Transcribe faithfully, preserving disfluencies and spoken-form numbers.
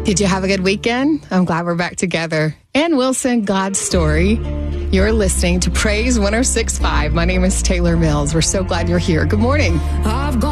Did you have a good weekend? I'm glad we're back together. Ann Wilson, God's Story. You're listening to Praise one oh six point five. My name is Taylor Mills. We're so glad you're here. Good morning. I've gone